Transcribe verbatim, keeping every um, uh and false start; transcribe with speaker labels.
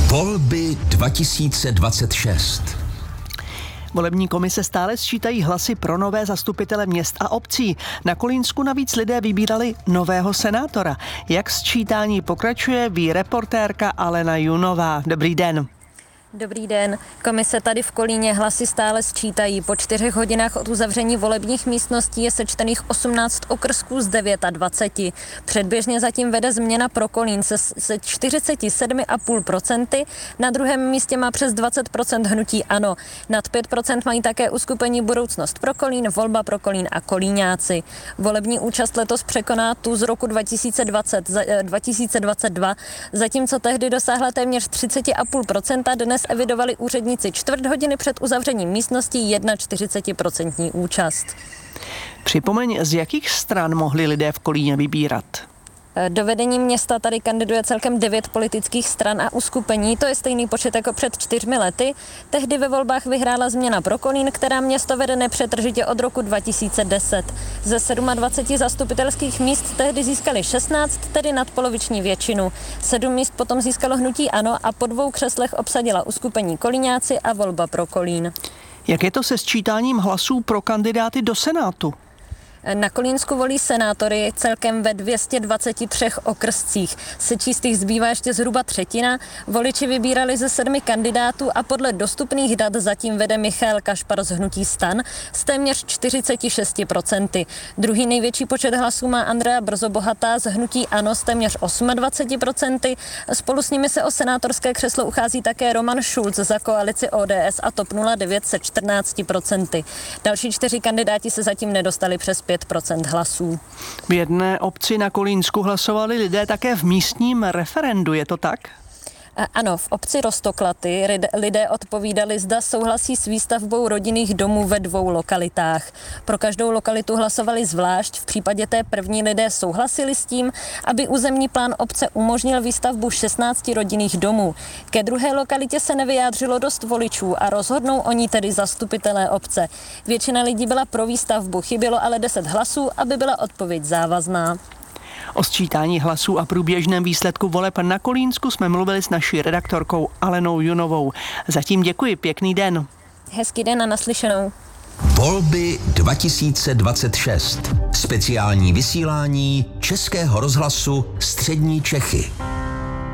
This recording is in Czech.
Speaker 1: Volby dva tisíce dvacet šest.
Speaker 2: Volební komise stále sčítají hlasy pro nové zastupitele měst a obcí. Na Kolínsku navíc lidé vybírali nového senátora. Jak sčítání pokračuje, ví reportérka Alena Junová. Dobrý den.
Speaker 3: Dobrý den. Komise tady v Kolíně hlasy stále sčítají. Po čtyřech hodinách od uzavření volebních místností je sečtených osmnáct okrsků z dvaceti devíti. Předběžně zatím vede změna pro Kolín se, se čtyřicet sedm celá pět procenta. Na druhém místě má přes dvacet procent hnutí ANO. Nad pět procent mají také uskupení Budoucnost pro Kolín, Volba pro Kolín a Kolíňáci. Volební účast letos překoná tu z roku dva tisíce dvacet, dva tisíce dvacet dva, zatímco tehdy dosáhla téměř třicet celá pět procenta, dnes evidovali úředníci čtvrt hodiny před uzavřením místností čtyřicet jedna procent účast.
Speaker 2: Připomeň, z jakých stran mohli lidé v Kolíně vybírat?
Speaker 3: Do vedení města tady kandiduje celkem devět politických stran a uskupení, to je stejný počet jako před čtyřmi lety. Tehdy ve volbách vyhrála Změna pro Kolín, která město vede nepřetržitě od roku dva tisíce deset. Ze dvaceti sedmi zastupitelských míst tehdy získali šestnáct, tedy nadpoloviční většinu. Sedm míst potom získalo hnutí ANO a po dvou křeslech obsadila uskupení Kolíňáci a Volba pro Kolín.
Speaker 2: Jak je to se sčítáním hlasů pro kandidáty do Senátu?
Speaker 3: Na Kolínsku volí senátory celkem ve dvě stě dvacet tři okrscích. Sečíst jich zbývá ještě zhruba třetina. Voliči vybírali ze sedmi kandidátů a podle dostupných dat zatím vede Michael Kašpar z hnutí STAN s téměř čtyřicet šest procent. Druhý největší počet hlasů má Andrea Brzobohatá z hnutí ANO s téměř dvacet osm procent. Spolu s nimi se o senátorské křeslo uchází také Roman Šulc za koalici O D S a TOP nula devět se čtrnáct procent. Další čtyři kandidáti se zatím nedostali přes pět procent hlasů.
Speaker 2: V jedné obci na Kolínsku hlasovali lidé také v místním referendu, je to tak?
Speaker 3: Ano, v obci Roztoklaty lidé odpovídali, zda souhlasí s výstavbou rodinných domů ve dvou lokalitách. Pro každou lokalitu hlasovali zvlášť. V případě té první lidé souhlasili s tím, aby územní plán obce umožnil výstavbu šestnácti rodinných domů. Ke druhé lokalitě se nevyjádřilo dost voličů a rozhodnou o ní tedy zastupitelé obce. Většina lidí byla pro výstavbu, chybělo ale deset hlasů, aby byla odpověď závazná.
Speaker 2: O sčítání hlasů a průběžném výsledku voleb na Kolínsku jsme mluvili s naší redaktorkou Alenou Junovou. Zatím děkuji, pěkný den.
Speaker 3: Hezký den a naslyšenou.
Speaker 1: Volby dva tisíce dvacet šest. Speciální vysílání Českého rozhlasu Střední Čechy.